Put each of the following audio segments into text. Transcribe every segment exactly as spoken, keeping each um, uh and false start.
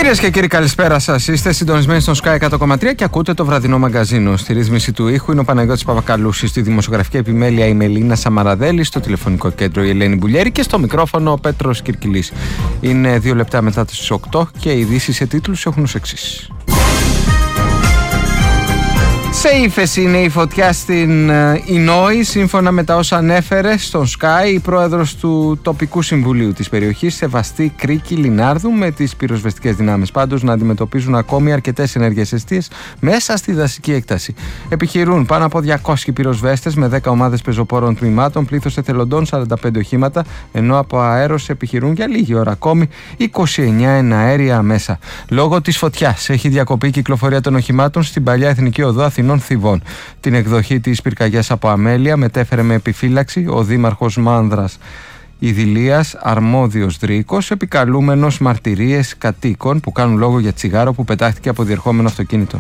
Κυρίες και κύριοι, καλησπέρα σας. Είστε συντονισμένοι στον Sky εκατό κόμμα τρία και ακούτε το βραδινό μαγκαζίνο. Στη ρύθμιση του ήχου είναι ο Παναγιώτης Παπακαλούσης, στη δημοσιογραφική επιμέλεια η Μελίνα Σαμαραδέλη, στο τηλεφωνικό κέντρο η Ελένη Μπουλιέρη και στο μικρόφωνο ο Πέτρος Κυρκυλής. Είναι δύο λεπτά μετά τις οκτώ και οι ειδήσεις σε τίτλους έχουν ως εξής. Σε ύφεση είναι η φωτιά στην Ινόη, σύμφωνα με τα όσα ανέφερε στον Sky η πρόεδρος του τοπικού συμβουλίου της περιοχής, Σεβαστή Κρίκη Λινάρδου, με τις πυροσβεστικές δυνάμεις πάντως να αντιμετωπίζουν ακόμη αρκετές ενέργειες αιστείες μέσα στη δασική έκταση. Επιχειρούν πάνω από διακόσιοι πυροσβέστες με δέκα ομάδες πεζοπόρων τμήματων, πλήθος εθελοντών σαράντα πέντε οχήματα, ενώ από αέρος επιχειρούν για λίγη ώρα ακόμη είκοσι εννέα εναέρια μέσα. Λόγω της φωτιάς έχει διακοπεί η κυκλοφορία των οχημάτων στην παλιά Εθνική Οδό Αθηνών Θηβών. Την εκδοχή της πυρκαγιάς από αμέλεια μετέφερε με επιφύλαξη ο δήμαρχος Μάνδρας Ιδηλίας Αρμόδιος Δρίκος, επικαλούμενος μαρτυρίες κατοίκων που κάνουν λόγο για τσιγάρο που πετάχτηκε από διερχόμενο αυτοκίνητο.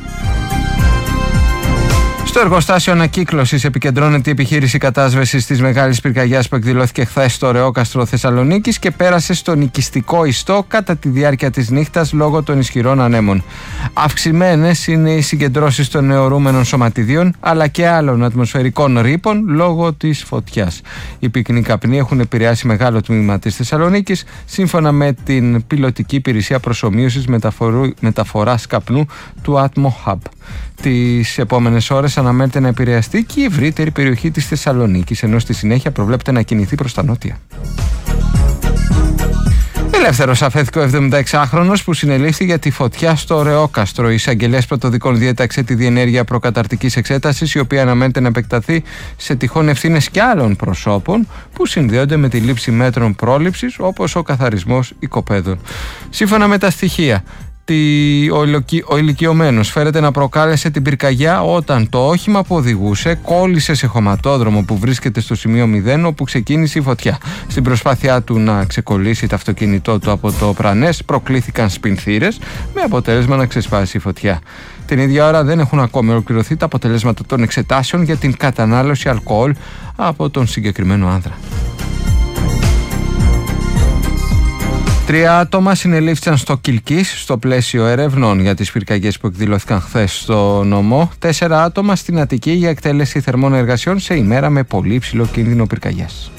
Στο εργοστάσιο ανακύκλωσης επικεντρώνεται η επιχείρηση κατάσβεσης της μεγάλης πυρκαγιάς που εκδηλώθηκε χθες στο Ρεόκαστρο Θεσσαλονίκης και πέρασε στον οικιστικό ιστό κατά τη διάρκεια της νύχτας λόγω των ισχυρών ανέμων. Αυξημένες είναι οι συγκεντρώσεις των νεωρούμενων σωματιδίων αλλά και άλλων ατμοσφαιρικών ρήπων λόγω της φωτιάς. Οι πυκνοί καπνοί έχουν επηρεάσει μεγάλο τμήμα της Θεσσαλονίκης, σύμφωνα με την πιλωτική υπηρεσία προσομοίωσης μεταφοράς καπνού του Atmo Hub. Τις επόμενες ώρες αναμένεται να επηρεαστεί και η ευρύτερη περιοχή της Θεσσαλονίκης, ενώ στη συνέχεια προβλέπεται να κινηθεί προς τα νότια. Ελεύθερος αφέθηκε ο εβδομηνταεξάχρονος που συνελήφθη για τη φωτιά στο Ρεόκαστρο. Η εισαγγελέας πρωτοδικών διέταξε τη διενέργεια προκαταρτικής εξέτασης, η οποία αναμένεται να επεκταθεί σε τυχόν ευθύνες και άλλων προσώπων που συνδέονται με τη λήψη μέτρων πρόληψης, όπως ο καθαρισμός οικοπαίδων. Σύμφωνα με τα στοιχεία, ο ηλικιωμένος φέρεται να προκάλεσε την πυρκαγιά όταν το όχημα που οδηγούσε κόλλησε σε χωματόδρομο που βρίσκεται στο σημείο μηδέν, όπου ξεκίνησε η φωτιά. Στην προσπάθειά του να ξεκολλήσει το αυτοκίνητό του από το πρανές προκλήθηκαν σπινθήρες, με αποτέλεσμα να ξεσπάσει η φωτιά. Την ίδια ώρα δεν έχουν ακόμη ολοκληρωθεί τα αποτελέσματα των εξετάσεων για την κατανάλωση αλκοόλ από τον συγκεκριμένο άνδρα. Τρία άτομα συνελήφθησαν στο Κιλκής στο πλαίσιο ερευνών για τις πυρκαγιές που εκδηλώθηκαν χθες στο νομό. Τέσσερα άτομα στην Αττική για εκτέλεση θερμών εργασιών σε ημέρα με πολύ υψηλό κίνδυνο πυρκαγιάς.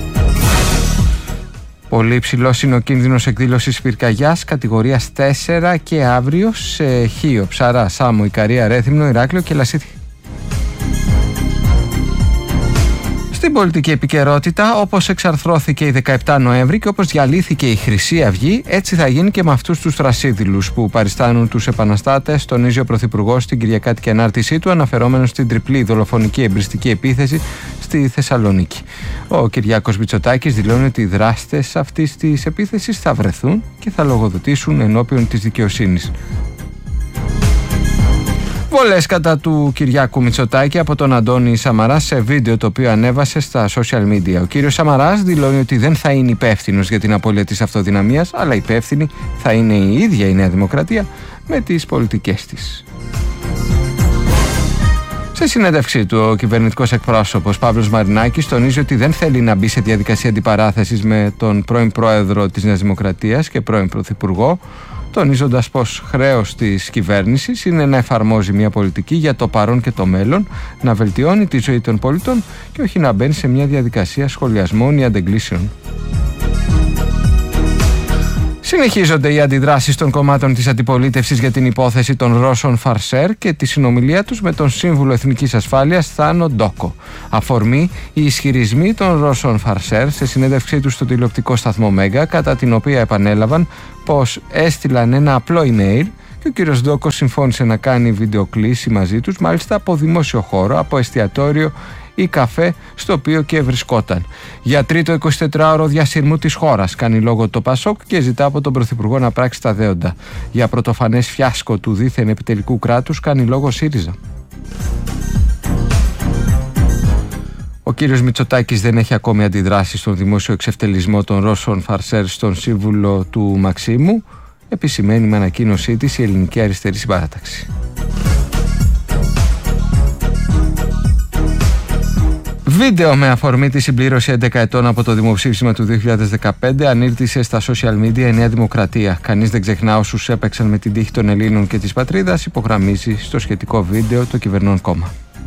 Πολύ υψηλός είναι ο κίνδυνος εκδήλωσης πυρκαγιάς κατηγορίας τέσσερα και αύριο σε Χίο, Ψαρά, Σάμο, Ικαρία, Ρέθυμνο, Ηράκλειο και Λασίθι. Στην πολιτική επικαιρότητα, όπως εξαρθρώθηκε η δεκαεπτά Νοέμβρη και όπως διαλύθηκε η Χρυσή Αυγή, έτσι θα γίνει και με αυτούς τους θρασίδηλους που παριστάνουν τους επαναστάτες, τονίζει ο Πρωθυπουργός στην κυριακάτικη ανάρτησή του, αναφερόμενος στην τριπλή δολοφονική εμπριστική επίθεση στη Θεσσαλονίκη. Ο Κυριάκος Μητσοτάκης δηλώνει ότι οι δράστες αυτής της επίθεσης θα βρεθούν και θα λογοδοτήσουν ενώπιον της δικαιοσύνης. Βολές κατά του Κυριάκου Μητσοτάκη από τον Αντώνη Σαμαρά σε βίντεο το οποίο ανέβασε στα social media. Ο κύριος Σαμαράς δηλώνει ότι δεν θα είναι υπεύθυνος για την απώλεια της αυτοδυναμίας, αλλά υπεύθυνη θα είναι η ίδια η Νέα Δημοκρατία με τις πολιτικές της. Σε συνέντευξή του, ο κυβερνητικός εκπρόσωπος Παύλος Μαρινάκης τονίζει ότι δεν θέλει να μπει σε διαδικασία αντιπαράθεσης με τον πρώην πρόεδρο της Νέας Δημοκρατίας και πρώην πρωθυπουργό, τονίζοντας πως χρέος της κυβέρνησης είναι να εφαρμόζει μια πολιτική για το παρόν και το μέλλον, να βελτιώνει τη ζωή των πολιτών και όχι να μπαίνει σε μια διαδικασία σχολιασμών ή αντεγκλήσεων. Συνεχίζονται οι αντιδράσεις των κομμάτων της αντιπολίτευσης για την υπόθεση των Ρώσων Φαρσέρ και τη συνομιλία τους με τον Σύμβουλο Εθνικής Ασφάλειας Θάνο Ντόκο. Αφορμή οι ισχυρισμοί των Ρώσων Φαρσέρ σε συνέντευξή τους στο τηλεοπτικό σταθμό Μέγκα, κατά την οποία επανέλαβαν πως έστειλαν ένα απλό email και ο κύριος Ντόκος συμφώνησε να κάνει βιντεοκλήση μαζί τους, μάλιστα από δημόσιο χώρο, από εστιατόριο ή καφέ στο οποίο και βρισκόταν. Για τρίτο εικοσιτετράωρο διασυρμού της χώρας κάνει λόγο το Πασόκ και ζητά από τον Πρωθυπουργό να πράξει τα δέοντα. Για πρωτοφανές φιάσκο του δίθεν επιτελικού κράτους κάνει λόγο ΣΥΡΙΖΑ. Ο κύριος Μητσοτάκης δεν έχει ακόμη αντιδράσει στον δημόσιο εξευτελισμό των Ρώσων Φαρσέρ στον σύμβουλο του Μαξίμου, επισημαίνει με ανακοίνωσή της η Ελληνική Αριστερή Συμπαράταξη. Βίντεο με αφορμή τη συμπλήρωση έντεκα ετών από το δημοψήφισμα του δύο χιλιάδες δεκαπέντε ανήρτησε στα social media η Νέα Δημοκρατία. Κανείς δεν ξεχνά όσους έπαιξαν με την τύχη των Ελλήνων και της πατρίδας, υπογραμμίζει στο σχετικό βίντεο το κυβερνών κόμμα.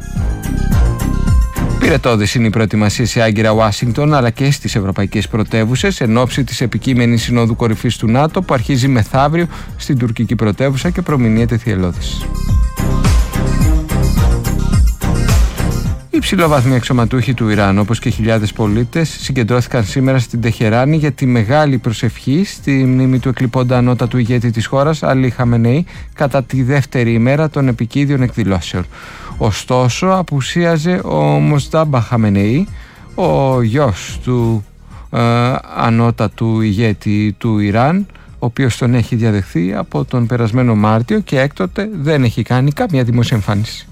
Πυρετώδης είναι η προετοιμασία σε Άγκυρα, Ουάσιγκτον αλλά και στις ευρωπαϊκές πρωτεύουσες εν ώψη της επικείμενης Συνόδου Κορυφής του ΝΑΤΟ που αρχίζει μεθαύριο στην τουρκική πρωτεύουσα και προμηνύεται θυελλώδης. Οι υψηλόβαθμοι αξιωματούχοι του Ιράν, όπως και χιλιάδες πολίτες, συγκεντρώθηκαν σήμερα στην Τεχεράνη για τη μεγάλη προσευχή στη μνήμη του εκλειπώντα ανώτατου ηγέτη της χώρας, Αλή Χαμενεή, κατά τη δεύτερη ημέρα των επικίδιων εκδηλώσεων. Ωστόσο, απουσίαζε ο Μοστάμπα Χαμενεή, ο γιος του ε, ανώτατου ηγέτη του Ιράν, ο οποίος τον έχει διαδεχθεί από τον περασμένο Μάρτιο και έκτοτε δεν έχει κάνει καμία δημόσια εμφάνιση.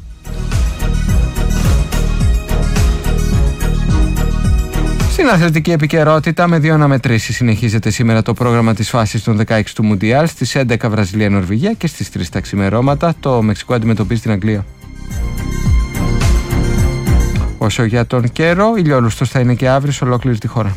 Στην αθλητική επικαιρότητα, με δύο αναμετρήσεις συνεχίζεται σήμερα το πρόγραμμα της φάσης των δεκαέξι του Μουντιάλ. Στις έντεκα Βραζιλία-Νορβηγία και στις τρεις τα ξημερώματα το Μεξικό αντιμετωπίζει την Αγγλία. Όσο για τον καιρό, ηλιόλουστος θα είναι και αύριο σε ολόκληρη τη χώρα.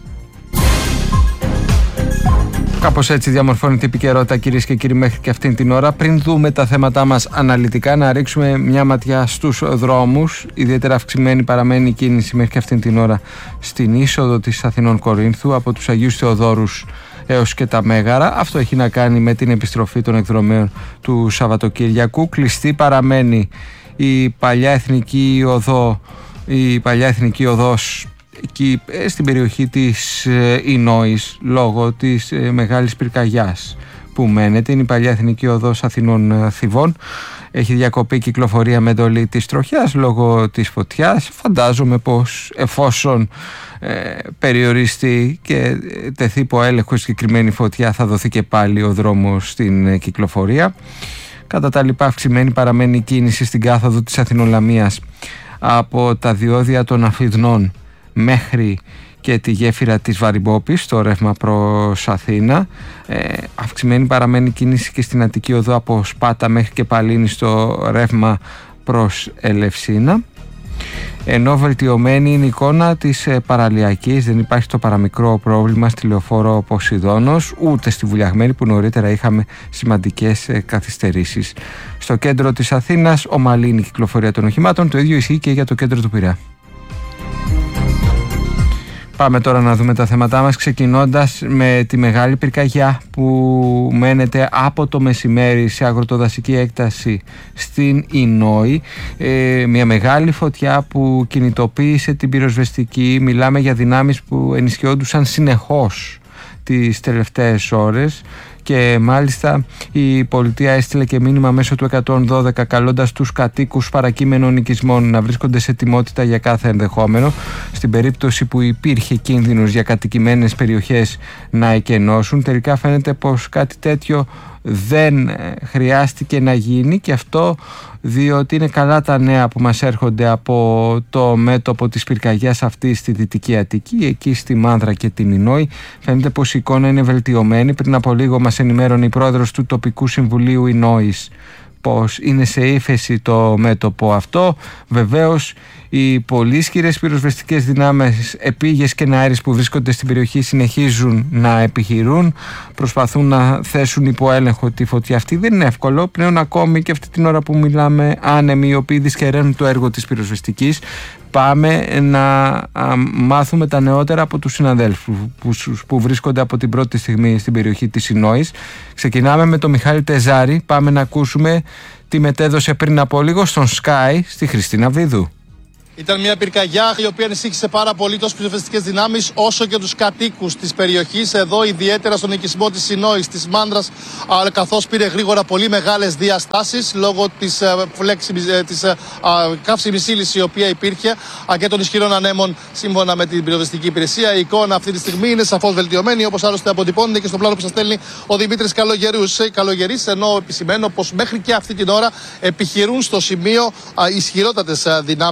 Κάπως έτσι διαμορφώνεται η επικαιρότητα, κυρίες και κύριοι, μέχρι και αυτήν την ώρα. Πριν δούμε τα θέματά μας αναλυτικά, να ρίξουμε μια ματιά στους δρόμους. Ιδιαίτερα αυξημένη παραμένει η κίνηση μέχρι και αυτήν την ώρα στην είσοδο της Αθηνών Κορίνθου από τους Αγίους Θεοδόρους έως και τα Μέγαρα. Αυτό έχει να κάνει με την επιστροφή των εκδρομέων του Σαββατοκύριακου. Κλειστή παραμένει η παλιά εθνική οδό, η παλιά εθνική οδός εκεί στην περιοχή της Ινόης λόγω της μεγάλης πυρκαγιάς που μένεται. Είναι η παλιά εθνική οδός Αθηνών Θηβών. Έχει διακοπεί κυκλοφορία με εντολή της τροχιάς λόγω της φωτιάς. Φαντάζομαι πως εφόσον ε, περιοριστεί και τεθεί υπό έλεγχο συγκεκριμένη φωτιά θα δοθεί και πάλι ο δρόμος στην κυκλοφορία. Κατά τα λοιπά, αυξημένη παραμένει η κίνηση στην κάθοδο της Αθηνολαμίας από τα διόδια των Αφιδνών μέχρι και τη γέφυρα της Βαριμπόπης στο ρεύμα προς Αθήνα. Ε, αυξημένη παραμένει κίνηση και στην Αττική Οδό από Σπάτα μέχρι και Παλίνη στο ρεύμα προς Ελευσίνα. Ενώ βελτιωμένη είναι η εικόνα της ε, παραλιακής, δεν υπάρχει το παραμικρό πρόβλημα στη λεωφόρο Ποσειδώνος ούτε στη Βουλιαγμένη που νωρίτερα είχαμε σημαντικές ε, καθυστερήσεις. Στο κέντρο της Αθήνας ομαλή είναι η κυκλοφορία των οχημάτων, το ίδιο ισχύει και για το κέντρο του Πειραιά. Πάμε τώρα να δούμε τα θέματά μας, ξεκινώντας με τη μεγάλη πυρκαγιά που μένεται από το μεσημέρι σε αγροτοδασική έκταση στην Ινόη. Ε, μια μεγάλη φωτιά που κινητοποίησε την πυροσβεστική. Μιλάμε για δυνάμεις που ενισχυόντουσαν συνεχώς τις τελευταίες ώρες και μάλιστα η πολιτεία έστειλε και μήνυμα μέσω του εκατόν δώδεκα καλώντας τους κατοίκους παρακείμενων οικισμών να βρίσκονται σε ετοιμότητα για κάθε ενδεχόμενο στην περίπτωση που υπήρχε κίνδυνος για κατοικημένες περιοχές να εκενώσουν. Τελικά φαίνεται πως κάτι τέτοιο δεν χρειάστηκε να γίνει και αυτό διότι είναι καλά τα νέα που μας έρχονται από το μέτωπο της πυρκαγιάς αυτή στη Δυτική Αττική, εκεί στη Μάνδρα και την Ινόη. Φαίνεται πως η εικόνα είναι βελτιωμένη. Πριν από λίγο μας ενημέρωνε η πρόεδρος του τοπικού συμβουλίου Ινόης πως είναι σε ύφεση το μέτωπο αυτό. Βεβαίως οι πολύ ισχυρές πυροσβεστικές δυνάμεις επίγειες και ναέρες που βρίσκονται στην περιοχή συνεχίζουν να επιχειρούν, προσπαθούν να θέσουν υπό έλεγχο τη φωτιά αυτή. Δεν είναι εύκολο πλέον, ακόμη και αυτή την ώρα που μιλάμε, άνεμοι οι οποίοι δυσκεραίνουν το έργο της πυροσβεστικής. Πάμε να α, μάθουμε τα νεότερα από τους συναδέλφους που, που βρίσκονται από την πρώτη στιγμή στην περιοχή της Ινόης. Ξεκινάμε με τον Μιχάλη Τεζάρη. Πάμε να ακούσουμε τι μετέδωσε πριν από λίγο στον Sky στη Χριστίνα Βίδου. Ήταν μια πυρκαγιά η οποία ανησύχησε πάρα πολύ τόσο πυροσβεστικές δυνάμεις όσο και τους κατοίκους της περιοχής, εδώ ιδιαίτερα στον οικισμό της Ινόης, της Μάνδρας, καθώς πήρε γρήγορα πολύ μεγάλες διαστάσεις λόγω της, της καύσιμης ύλης η οποία υπήρχε και των ισχυρών ανέμων σύμφωνα με την πυροσβεστική υπηρεσία. Η εικόνα αυτή τη στιγμή είναι σαφώς βελτιωμένη, όπως άλλωστε αποτυπώνεται και στο πλάνο που σας στέλνει ο Δημήτρης Καλογερής, ενώ επισημαίνω πως μέχρι και αυτή την ώρα επιχειρούν στο σημείο ισχυρότατες δυνάμεις πυροσβεστικές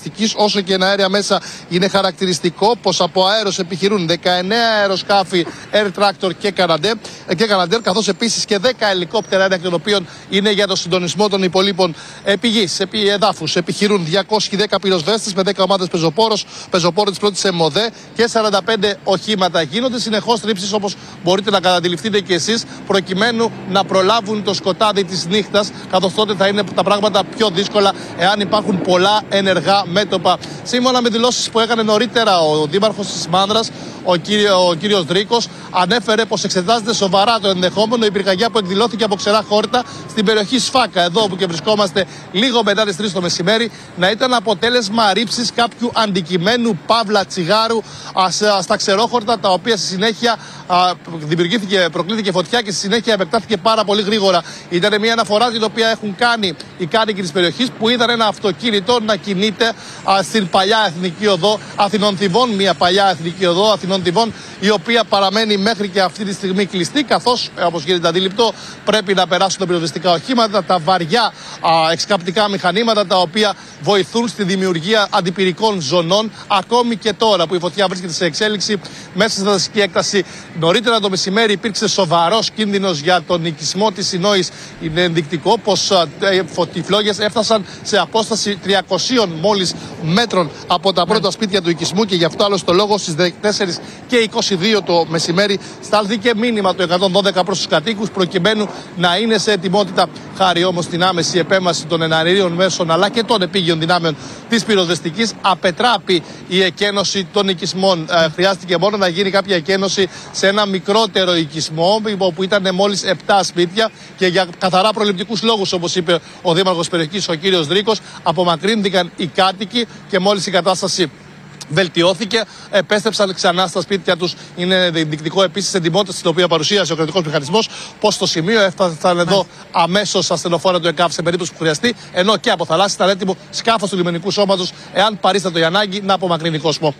πυροσβεστικής όσο και αέρια μέσα. Είναι χαρακτηριστικό πως από αέρος επιχειρούν δεκαεννέα αεροσκάφη Air Tractor και Canadair, καθώς επίσης και δέκα ελικόπτερα, ένα εκ των οποίων είναι για το συντονισμό των υπολείπων. Επί γης, επί εδάφους επιχειρούν διακόσιοι δέκα πυροσβέστες με δέκα ομάδες πεζοπόρων της πρώτης ΕΜΟΔΕ και σαράντα πέντε οχήματα. Γίνονται συνεχώς τρίψεις, όπως μπορείτε να καταντιληφθείτε και εσείς, προκειμένου να προλάβουν το σκοτάδι της νύχτας, καθώς τότε θα είναι τα πράγματα πιο δύσκολα εάν υπάρχουν πολλά ενεργά μέτωπα. Σύμφωνα με δηλώσεις που έκανε νωρίτερα ο δήμαρχος της Μάνδρας, ο, κύριο, ο κύριος Δρίκος, ανέφερε πως εξετάζεται σοβαρά το ενδεχόμενο η πυρκαγιά που εκδηλώθηκε από ξερά χόρτα στην περιοχή Σφάκα, εδώ όπου και βρισκόμαστε λίγο μετά τις τρεις το μεσημέρι, να ήταν αποτέλεσμα ρήψης κάποιου αντικειμένου παύλα τσιγάρου α, στα ξερόχορτα, τα οποία στη συνέχεια α, δημιουργήθηκε, προκλήθηκε φωτιά και στη συνέχεια επεκτάθηκε πάρα πολύ γρήγορα. Ήταν μια αναφορά την οποία έχουν κάνει οι κάτοικοι της περιοχής, που είδαν ένα αυτοκίνητο να κινείται α, στην παλιά εθνική οδό Αθηνών Θηβών, μια παλιά εθνική οδό Αθηνών Θηβών, η οποία παραμένει μέχρι και αυτή τη στιγμή κλειστή, καθώς, όπως γίνεται αντιληπτό, πρέπει να περάσουν τα πυροσβεστικά οχήματα, τα βαριά α, εξκαπτικά μηχανήματα, τα οποία βοηθούν στη δημιουργία αντιπυρικών ζωνών, ακόμη και τώρα που η φωτιά βρίσκεται σε εξέλιξη μέσα στη δασική έκταση. Νωρίτερα το μεσημέρι υπήρξε σοβαρός κίνδυνος για τον οικισμό της Συνόης. Είναι ενδεικτικό πως οι φλόγες έφτασαν σε απόσταση τριακοσίων μόλις μέτρων από τα πρώτα σπίτια του οικισμού, και γι' αυτό άλλο το λόγο στις δεκατέσσερις και είκοσι δύο το μεσημέρι στάλθηκε μήνυμα το εκατόν δώδεκα προς τους κατοίκους, προκειμένου να είναι σε ετοιμότητα, χάρη όμως την άμεση επέμβαση των εναερίων μέσων αλλά και των επίγειων δυνάμεων της πυροσβεστικής, απετράπει η εκένωση των οικισμών. Ε, χρειάστηκε μόνο να γίνει κάποια εκένωση σε ένα μικρότερο οικισμό, όπου ήταν μόλις επτά σπίτια, και για καθαρά προληπτικούς λόγους, όπως είπε ο δήμαρχος της περιοχής, ο κύριος Δρίκος, απομακρύνθηκαν οι κάτοικοι και μόλις η κατάσταση βελτιώθηκε, επέστρεψαν ξανά στα σπίτια τους. Είναι ενδεικτικό επίσης εντυμότητα στην οποία παρουσίασε ο κρατικός μηχανισμός, πως στο σημείο έφτασαν εδώ αμέσως ασθενοφόρα του ΕΚΑΒ σε περίπτωση που χρειαστεί, ενώ και από θαλάσση ήταν έτοιμο σκάφος του λιμενικού σώματος, εάν παρίστατο η ανάγκη, να απομακρύνει κόσμο.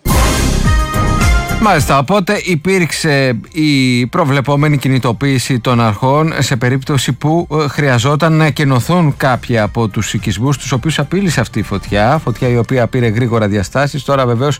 Μάλιστα, οπότε υπήρξε η προβλεπόμενη κινητοποίηση των αρχών σε περίπτωση που χρειαζόταν να εκενωθούν κάποιοι από τους οικισμούς τους οποίους απείλησε αυτή η φωτιά, φωτιά η οποία πήρε γρήγορα διαστάσεις. Τώρα βεβαίως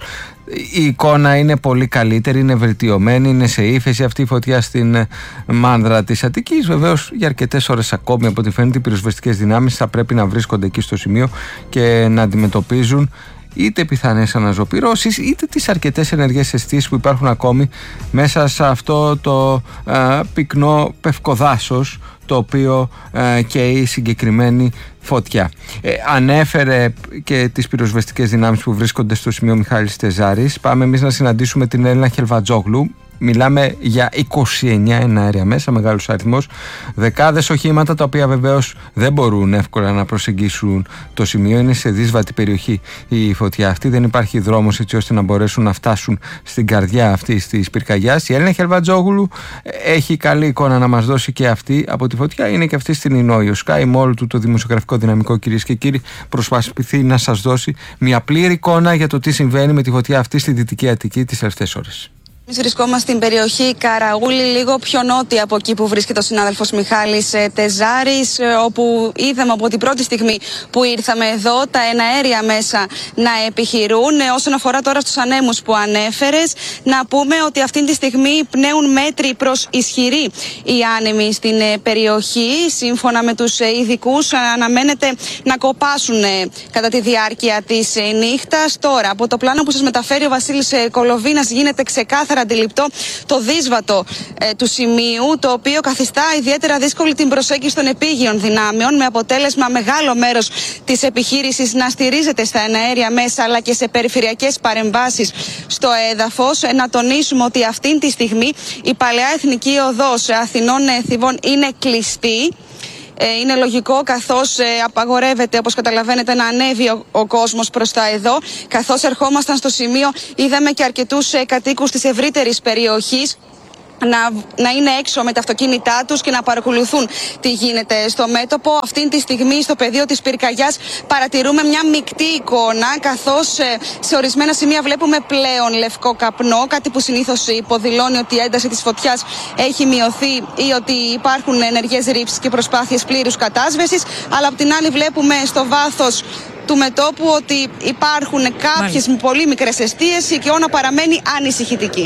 η εικόνα είναι πολύ καλύτερη, είναι βελτιωμένη, είναι σε ύφεση αυτή η φωτιά στην Μάνδρα της Αττικής. Βεβαίως για αρκετές ώρες ακόμη, από ό,τι φαίνεται, οι πυροσβεστικές δυνάμεις θα πρέπει να βρίσκονται εκεί στο σημείο και να αντιμετωπίζουν είτε πιθανές αναζωπυρώσεις, είτε τις αρκετές ενεργές αισθήσεις που υπάρχουν ακόμη μέσα σε αυτό το α, πυκνό πευκοδάσος, το οποίο α, καίει η συγκεκριμένη φωτιά. Ε, ανέφερε και τις πυροσβεστικές δυνάμεις που βρίσκονται στο σημείο Μιχάλης Τεζάρης. Πάμε εμείς να συναντήσουμε την Έλληνα Χελβατζόγλου. Μιλάμε για είκοσι εννέα εναέρια μέσα, μεγάλος αριθμός, δεκάδες οχήματα, τα οποία βεβαίως δεν μπορούν εύκολα να προσεγγίσουν το σημείο. Είναι σε δύσβατη περιοχή η φωτιά αυτή, δεν υπάρχει δρόμος έτσι ώστε να μπορέσουν να φτάσουν στην καρδιά αυτής της πυρκαγιάς. Η Έλληνα Χελβατζόγλου έχει καλή εικόνα να μας δώσει και αυτή από τη φωτιά, είναι και αυτή στην Ινόη. Ο Sky με όλο του το δημοσιογραφικό δυναμικό, κυρίες και κύριοι, προσπαθεί να σας δώσει μια πλήρη εικόνα για το τι συμβαίνει με τη φωτιά αυτή στη Δυτική Αττική τις τελευταίες ώρες. Εμείς βρισκόμαστε στην περιοχή Καραγούλη, λίγο πιο νότια από εκεί που βρίσκεται ο συνάδελφος Μιχάλης Τεζάρης, όπου είδαμε από την πρώτη στιγμή που ήρθαμε εδώ τα εναέρια μέσα να επιχειρούν. Όσον αφορά τώρα στους ανέμους που ανέφερες, να πούμε ότι αυτή τη στιγμή πνέουν μέτρη προς ισχυρή οι άνεμοι στην περιοχή. Σύμφωνα με τους ειδικούς, αναμένεται να κοπάσουν κατά τη διάρκεια της νύχτας. Τώρα, από το πλάνο που σας μεταφέρει ο Βασίλης Κολοβίνας, γίνεται ξεκάθαρα αντιληπτό το δύσβατο ε, του σημείου, το οποίο καθιστά ιδιαίτερα δύσκολη την προσέγγιση των επίγειων δυνάμεων, με αποτέλεσμα μεγάλο μέρος της επιχείρησης να στηρίζεται στα εναέρια μέσα αλλά και σε περιφερειακές παρεμβάσεις στο έδαφος. Ε, να τονίσουμε ότι αυτή τη στιγμή η παλαιά εθνική οδός Αθηνών Θηβών είναι κλειστή. Είναι λογικό, καθώς ε, απαγορεύεται, όπως καταλαβαίνετε, να ανέβει ο, ο κόσμος προς τα εδώ. Καθώς ερχόμασταν στο σημείο, είδαμε και αρκετούς ε, κατοίκους της ευρύτερης περιοχής Να, να είναι έξω με τα αυτοκίνητά τους και να παρακολουθούν τι γίνεται στο μέτωπο. Αυτή τη στιγμή στο πεδίο της πυρκαγιάς παρατηρούμε μια μεικτή εικόνα, καθώς ε, σε ορισμένα σημεία βλέπουμε πλέον λευκό καπνό, κάτι που συνήθως υποδηλώνει ότι η ένταση της φωτιάς έχει μειωθεί ή ότι υπάρχουν ενεργές ρήψεις και προσπάθειες πλήρους κατάσβεσης. Αλλά απ' την άλλη βλέπουμε στο βάθος του μετώπου ότι υπάρχουν κάποιες πολύ μικρές εστίες, η εικόνα παραμένει ανησυχητική.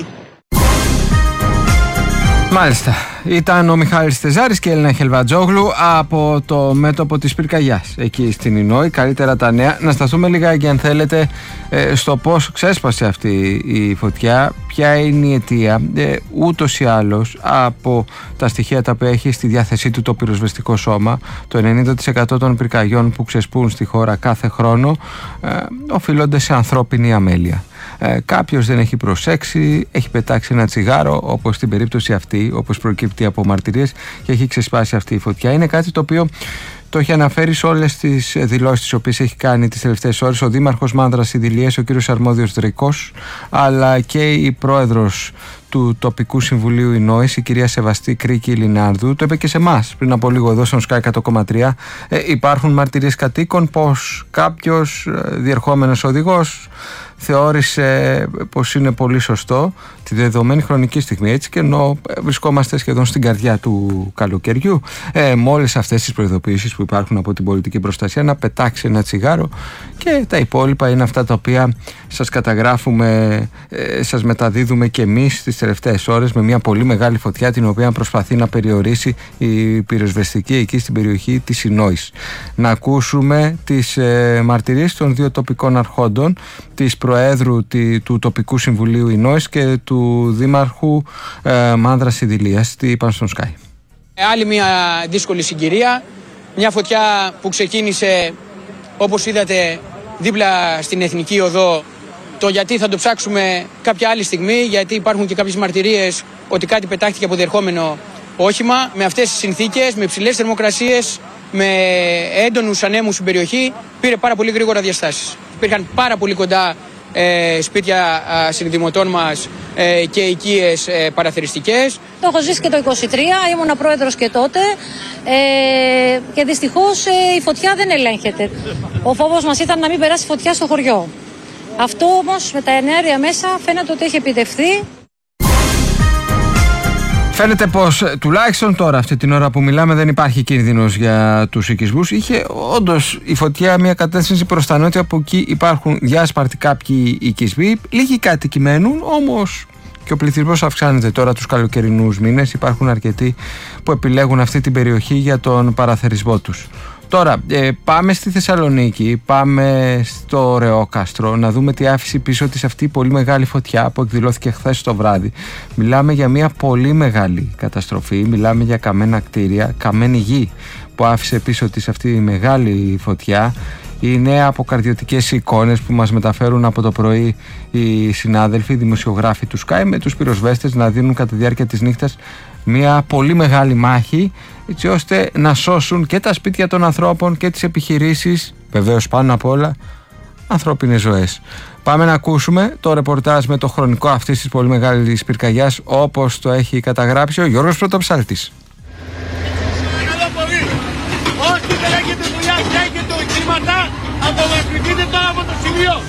Μάλιστα. Ήταν ο Μιχάλης Τεζάρης και η Έλληνα Χελβατζόγλου από το μέτωπο της πυρκαγιάς εκεί στην Ινόη. Καλύτερα τα νέα. Να σταθούμε λιγάκι, αν θέλετε, στο πώς ξέσπασε αυτή η φωτιά, ποια είναι η αιτία. Ούτως ή άλλως, από τα στοιχεία τα οποία έχει στη διάθεσή του το πυροσβεστικό σώμα, το ενενήντα τοις εκατό των πυρκαγιών που ξεσπούν στη χώρα κάθε χρόνο οφείλονται σε ανθρώπινη αμέλεια. Ε, κάποιος δεν έχει προσέξει, έχει πετάξει ένα τσιγάρο, όπως στην περίπτωση αυτή, όπως προκύπτει από μαρτυρίες, και έχει ξεσπάσει αυτή η φωτιά. Είναι κάτι το οποίο το έχει αναφέρει σε όλες τις δηλώσεις τις οποίες έχει κάνει τις τελευταίες ώρες ο Δήμαρχος Μάνδρας Ιδηλίας, ο κύριος Αρμόδιος Δρικός, αλλά και η πρόεδρος του τοπικού συμβουλίου Ινόης, η κυρία Σεβαστή Κρίκη Λινάρδου. Το είπε και σε εμάς πριν από λίγο εδώ στον Sky εκατό κόμμα τρία. Ε, υπάρχουν μαρτυρίες κατοίκων πως κάποιος διερχόμενος οδηγός θεώρησε πως είναι πολύ σωστό τη δεδομένη χρονική στιγμή, έτσι, και ενώ βρισκόμαστε σχεδόν στην καρδιά του καλοκαιριού, ε, με όλες αυτές τις προειδοποιήσεις που υπάρχουν από την πολιτική προστασία, να πετάξει ένα τσιγάρο, και τα υπόλοιπα είναι αυτά τα οποία σας καταγράφουμε, ε, σας μεταδίδουμε και εμείς τις τελευταίες ώρες, με μια πολύ μεγάλη φωτιά την οποία προσπαθεί να περιορίσει η πυροσβεστική εκεί στην περιοχή της Ινόης. Να ακούσουμε τις ε, μαρτυρίες των δύο τοπικών αρχόντων, της Προέδρου του Τοπικού Συμβουλίου Ινόης και του Δήμαρχου ε, Μάνδρας Ιδηλίας. Τι είπαν στον Sky. Άλλη μια δύσκολη συγκυρία, μια φωτιά που ξεκίνησε, όπως είδατε, δίπλα στην Εθνική Οδό. Το γιατί θα το ψάξουμε κάποια άλλη στιγμή, γιατί υπάρχουν και κάποιες μαρτυρίες ότι κάτι πετάχτηκε από διερχόμενο όχημα. Με αυτές τις συνθήκες, με υψηλές θερμοκρασίες, με έντονους ανέμους στην περιοχή, πήρε πάρα πολύ γρήγορα διαστάσεις. Υπήρχαν πάρα πολύ κοντά ε, σπίτια ε, συνδημοτών μας ε, και οικίες ε, παραθεριστικές. Το έχω ζήσει και το είκοσι τρία, ήμουνα πρόεδρος και τότε ε, και δυστυχώς ε, η φωτιά δεν ελέγχεται. Ο φόβος μας ήταν να μην περάσει φωτιά στο χωριό. Αυτό όμως με τα ενέργεια μέσα φαίνεται ότι έχει επιτευχθεί. Φαίνεται πως τουλάχιστον τώρα, αυτή την ώρα που μιλάμε, δεν υπάρχει κίνδυνος για τους οικισμούς. Είχε όντως η φωτιά μια κατεύθυνση προς τα νότια, από εκεί υπάρχουν διάσπαρτοι κάποιοι οικισμοί. Λίγοι κάτοικοι μένουν, όμως και ο πληθυσμός αυξάνεται τώρα τους καλοκαιρινούς μήνες. Υπάρχουν αρκετοί που επιλέγουν αυτή την περιοχή για τον παραθερισμό τους. Τώρα ε, πάμε στη Θεσσαλονίκη, πάμε στο Ρεόκαστρο, να δούμε τι άφησε πίσω της αυτή η πολύ μεγάλη φωτιά που εκδηλώθηκε χθες το βράδυ. Μιλάμε για μια πολύ μεγάλη καταστροφή, μιλάμε για καμένα κτίρια, καμένη γη που άφησε πίσω της αυτή η μεγάλη φωτιά. Είναι αποκαρδιωτικές εικόνες που μας μεταφέρουν από το πρωί οι συνάδελφοι, οι δημοσιογράφοι του Sky, με τους πυροσβέστες να δίνουν κατά τη διάρκεια της νύχτας μια πολύ μεγάλη μάχη, έτσι ώστε να σώσουν και τα σπίτια των ανθρώπων και τις επιχειρήσεις, βεβαίως πάνω απ' όλα ανθρώπινες ζωές. Πάμε να ακούσουμε το ρεπορτάζ με το χρονικό αυτής της πολύ μεγάλης πυρκαγιάς, όπως το έχει καταγράψει ο Γιώργος Πρωτοψάλτης. Όσοι δεν έχετε δουλειά και έχετε οχήματα, απομακρυνθείτε τώρα από το σημείο.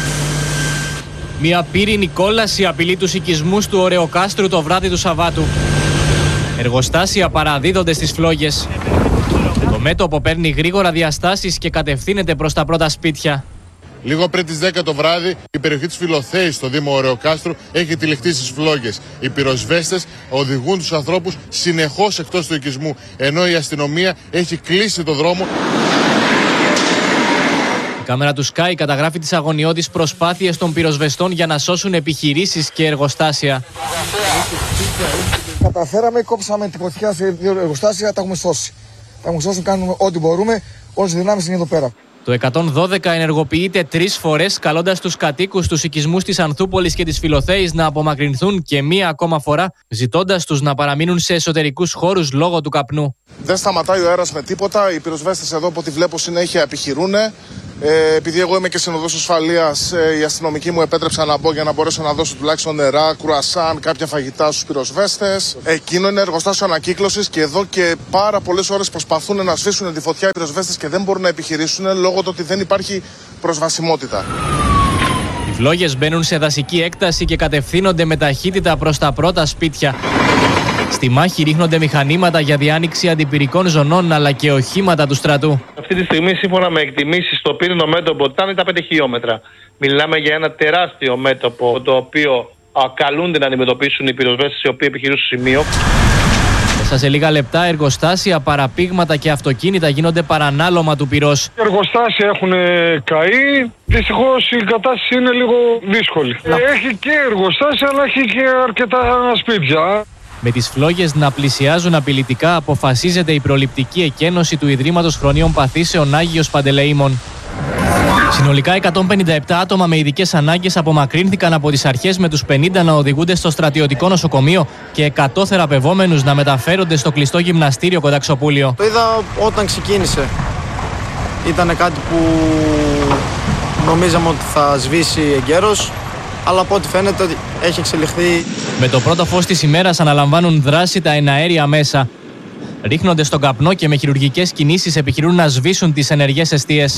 Μια πύρινη κόλαση απειλεί τους οικισμούς του Ωρεοκάστρου το βράδυ του Σαββάτου. Εργοστάσια παραδίδονται στις φλόγες. Το μέτωπο παίρνει γρήγορα διαστάσεις και κατευθύνεται προς τα πρώτα σπίτια. Λίγο πριν τις δέκα το βράδυ, η περιοχή της Φιλοθέης στο Δήμο Ωρεοκάστρου έχει τυλιχτεί στις φλόγες. Οι πυροσβέστες οδηγούν τους ανθρώπους συνεχώς εκτός του οικισμού, ενώ η αστυνομία έχει κλείσει το δρόμο. Η κάμερα του Sky καταγράφει τις αγωνιώδεις προσπάθειες των πυροσβεστών για να σώσουν επιχειρήσεις και εργοστάσια. Καταφέραμε, κόψαμε την φωτιά σε δύο εργοστάσια, τα έχουμε σώσει. Τα έχουμε σώσει, κάνουμε ό,τι μπορούμε, όλες οι δυνάμεις είναι εδώ πέρα. Το εκατόν δώδεκα ενεργοποιείται τρεις φορές, καλώντας τους κατοίκους στους οικισμούς της Ανθούπολης και της Φιλοθέης να απομακρυνθούν και μία ακόμα φορά, ζητώντας τους να παραμείνουν σε εσωτερικούς χώρους λόγω του καπνού. Δεν σταματάει ο αέρας με τίποτα. Οι πυροσβέστες εδώ, από ό,τι βλέπω, συνέχεια επιχειρούν. Ε, επειδή εγώ είμαι και συνοδός ασφαλείας, ε, οι αστυνομικοί μου επέτρεψαν να μπω για να μπορέσω να δώσω τουλάχιστον νερά, κουρασάν, κάποια φαγητά στους πυροσβέστες. Εκείνο είναι εργοστάσιο ανακύκλωσης και εδώ και πάρα πολλές ώρες προσπαθούν να σβήσουν τη φωτιά οι πυροσβέστες και δεν μπορούν να επιχειρήσουν λόγω του ότι δεν υπάρχει προσβασιμότητα. Οι φλόγες μπαίνουν σε δασική έκταση και κατευθύνονται με ταχύτητα προς τα πρώτα σπίτια. Στη μάχη ρίχνονται μηχανήματα για διάνοιξη αντιπυρικών ζωνών αλλά και οχήματα του στρατού. Αυτή τη στιγμή, σύμφωνα με εκτιμήσεις, το πύρινο μέτωπο ήταν τα πέντε χιλιόμετρα. Μιλάμε για ένα τεράστιο μέτωπο, το οποίο α, καλούνται να αντιμετωπίσουν οι πυροσβέστες οι οποίοι επιχειρούν στο σημείο. Μέσα σε λίγα λεπτά, εργοστάσια, παραπήγματα και αυτοκίνητα γίνονται παρανάλωμα του πυρός. Οι εργοστάσια έχουν καεί. Δυστυχώς η κατάσταση είναι λίγο δύσκολη. Να. Έχει και εργοστάσια, αλλά έχει και αρκετά σπίτια. Με τις φλόγες να πλησιάζουν απειλητικά, αποφασίζεται η προληπτική εκένωση του Ιδρύματος Χρονίων Παθήσεων Άγιος Παντελεήμων. Συνολικά εκατόν πενήντα επτά άτομα με ειδικές ανάγκες απομακρύνθηκαν από τις αρχές, με τους πενήντα να οδηγούνται στο στρατιωτικό νοσοκομείο και εκατό θεραπευόμενους να μεταφέρονται στο κλειστό γυμναστήριο κοντά Ξοπούλιο. Το είδα όταν ξεκίνησε. Ήταν κάτι που νομίζαμε ότι θα σβήσει εγκαίρως, αλλά από ό,τι φαίνεται έχει εξελιχθεί. Με το πρώτο φως της ημέρας αναλαμβάνουν δράση τα εναέρια μέσα. Ρίχνονται στον καπνό και με χειρουργικές κινήσεις επιχειρούν να σβήσουν τις ενεργές εστίες.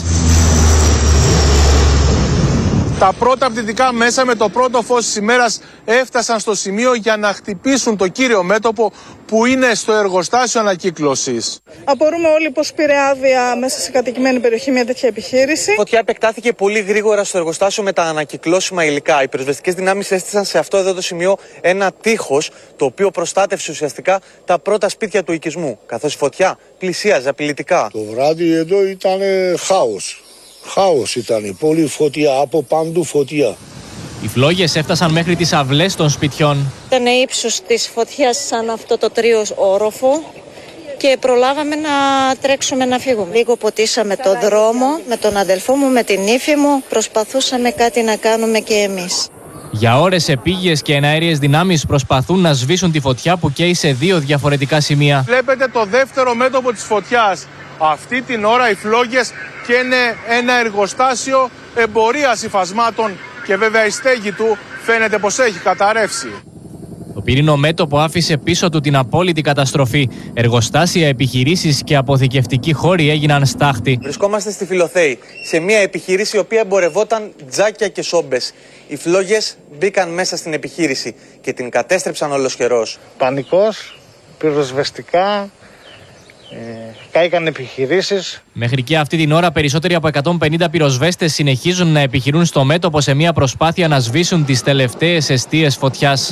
Τα πρώτα πτυτικά μέσα με το πρώτο φως της ημέρας έφτασαν στο σημείο για να χτυπήσουν το κύριο μέτωπο που είναι στο εργοστάσιο ανακύκλωσης. Απορούμε όλοι πως πήρε άδεια μέσα σε κατοικημένη περιοχή μια τέτοια επιχείρηση. Η φωτιά επεκτάθηκε πολύ γρήγορα στο εργοστάσιο με τα ανακυκλώσιμα υλικά. Οι πυροσβεστικές δυνάμεις έστησαν σε αυτό εδώ το σημείο ένα τείχος, το οποίο προστάτευσε ουσιαστικά τα πρώτα σπίτια του οικισμού, καθώς η φωτιά πλησίαζε απειλητικά. Το βράδυ εδώ ήταν χάος. Χάος ήταν, πολύ φωτιά, από παντού φωτιά. Οι φλόγες έφτασαν μέχρι τις αυλές των σπιτιών. Ήταν ύψος της φωτιάς σαν αυτό το τρίο όροφο και προλάβαμε να τρέξουμε να φύγουμε. Λίγο ποτίσαμε το δρόμο με τον αδελφό μου, με την ύφη μου, προσπαθούσαμε κάτι να κάνουμε και εμείς. Για ώρες επίγειες και εναέριες δυνάμεις προσπαθούν να σβήσουν τη φωτιά που καίει σε δύο διαφορετικά σημεία. Βλέπετε το δεύτερο μέτωπο της φωτιάς. Αυτή την ώρα οι φλόγες καίνε ένα εργοστάσιο εμπορίας υφασμάτων και βέβαια η στέγη του φαίνεται πως έχει καταρρεύσει. Το πυρήνο μέτωπο άφησε πίσω του την απόλυτη καταστροφή. Εργοστάσια, επιχειρήσεις και αποθηκευτικοί χώροι έγιναν στάχτη. Βρισκόμαστε στη Φιλοθέη, σε μια επιχείρηση η οποία εμπορευόταν τζάκια και σόμπες. Οι φλόγες μπήκαν μέσα στην επιχείρηση και την κατέστρεψαν ολοσχερός. Πανικός, πυροσβεστικά. Ε, κάηκαν επιχειρήσεις. Μέχρι και αυτή την ώρα περισσότεροι από εκατόν πενήντα πυροσβέστες συνεχίζουν να επιχειρούν στο μέτωπο σε μια προσπάθεια να σβήσουν τις τελευταίες εστίες φωτιάς.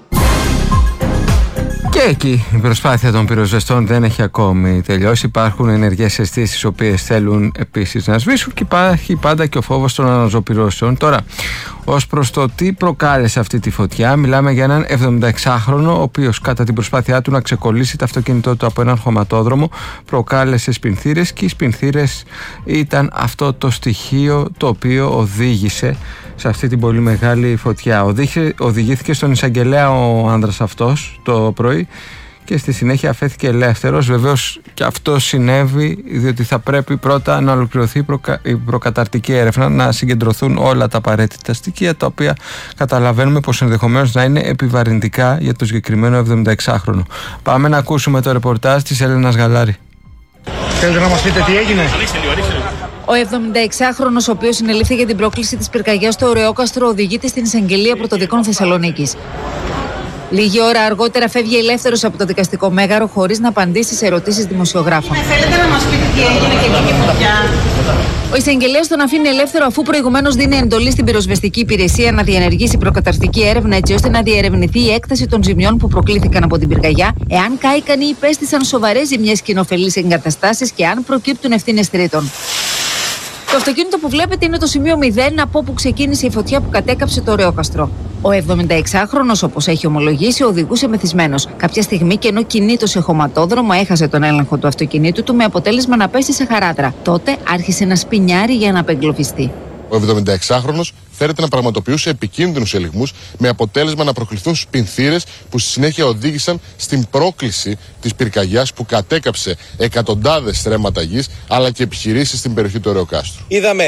Και εκεί η προσπάθεια των πυροσβεστών δεν έχει ακόμη τελειώσει. Υπάρχουν ενεργές εστίες τις οποίες θέλουν επίσης να σβήσουν και υπάρχει πάντα και ο φόβος των αναζωπυρώσεων. Τώρα, ως προς το τι προκάλεσε αυτή τη φωτιά, μιλάμε για έναν εβδομηνταεξάχρονο, ο οποίος κατά την προσπάθειά του να ξεκολλήσει το αυτοκίνητό του από έναν χωματόδρομο προκάλεσε σπινθήρες και οι σπινθήρες ήταν αυτό το στοιχείο το οποίο οδήγησε σε αυτή την πολύ μεγάλη φωτιά. Οδηγήθηκε στον εισαγγελέα ο άνδρας αυτός το πρωί και στη συνέχεια αφέθηκε ελεύθερος. Βεβαίως και αυτό συνέβη διότι θα πρέπει πρώτα να ολοκληρωθεί η, προκα... η προκαταρτική έρευνα, να συγκεντρωθούν όλα τα απαραίτητα στοιχεία, τα οποία καταλαβαίνουμε πως ενδεχομένως να είναι επιβαρυντικά για το συγκεκριμένο εβδομηνταεξάχρονο. Πάμε να ακούσουμε το ρεπορτάζ της Έλενας Γαλάρη. Θέλετε να μας πείτε τι έγινε? Ο εβδομηνταεξάχρονος, ο οποίος συνελήφθη για την πρόκληση της πυρκαγιάς στο Ωρεόκαστρο, οδηγείται στην εισαγγελία πρωτοδικών Θεσσαλονίκης. Λίγη ώρα αργότερα φεύγει ελεύθερος από το δικαστικό μέγαρο χωρίς να απαντήσει σε ερωτήσεις δημοσιογράφων. Θέλετε να μας πείτε τι έγινε και εκεί η φωτιά? Ο εισαγγελέας τον αφήνει ελεύθερο αφού προηγουμένως δίνει εντολή στην πυροσβεστική υπηρεσία να διενεργήσει προκαταρκτική έρευνα έτσι ώστε να διερευνηθεί η έκταση των ζημιών που προκλήθηκαν από την πυρκαγιά, εάν κάηκαν ή υπέστησαν σοβαρές ζημιές κοινοφελείς εγκαταστάσεις και αν προκύπτουν ευθύνες τρίτων. Το αυτοκίνητο που βλέπετε είναι το σημείο μηδέν από όπου ξεκίνησε η φωτιά που κατέκαψε το Ωρεόκαστρο. Ο εβδομηνταεξάχρονος, όπως έχει ομολογήσει, οδηγούσε μεθυσμένος. Κάποια στιγμή και ενώ κινείτο σε χωματόδρομο, έχασε τον έλεγχο του αυτοκινήτου του με αποτέλεσμα να πέσει σε χαράδρα. Τότε άρχισε να σπινιάρει για να απεγκλωβιστεί. Ο εβδομηνταεξάχρονος φέρεται να πραγματοποιούσε επικίνδυνους ελιγμούς με αποτέλεσμα να προκληθούν σπινθήρες που στη συνέχεια οδήγησαν στην πρόκληση της πυρκαγιάς που κατέκαψε εκατοντάδες στρέμματα γης αλλά και επιχειρήσεις στην περιοχή του Ωρεοκάστρου. Είδαμε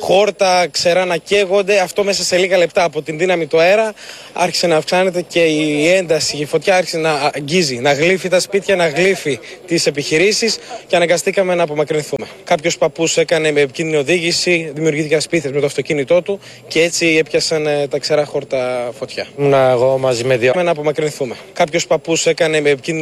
χόρτα, ξερά να καίγονται. Αυτό μέσα σε λίγα λεπτά από την δύναμη του αέρα άρχισε να αυξάνεται και η ένταση, η φωτιά άρχισε να αγγίζει, να γλύφει τα σπίτια, να γλύφει τις επιχειρήσεις και αναγκαστήκαμε να απομακρυνθούμε. Κάποιος παππούς έκανε με επικίνδυνη οδήγηση, δημιουργήθηκαν σπίθες με το αυτοκίνητό του και έτσι έπιασαν τα ξερά χόρτα φωτιά. Ήμουν εγώ μαζί με δύο. Να απομακρυνθούμε. Κάποιος παππούς έκανε με επικίνδυνη